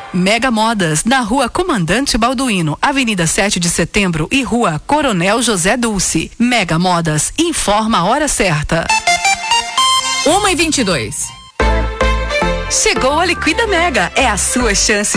Mega Modas, na Rua Comandante Balduino, Avenida 7 de Setembro e Rua Coronel José Dulce. Mega Modas, informa a hora certa. 1h22. Chegou a Liquida Mega, é a sua chance